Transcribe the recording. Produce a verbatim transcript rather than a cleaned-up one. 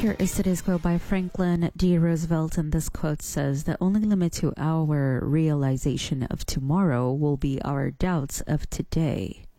Here is today's quote by Franklin D. Roosevelt, and this quote says, "The only limit to our realization of tomorrow will be our doubts of today."